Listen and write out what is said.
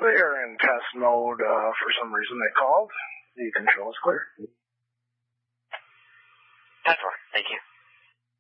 They are in test mode. For some reason they called. The control is clear. 10-4. Thank you.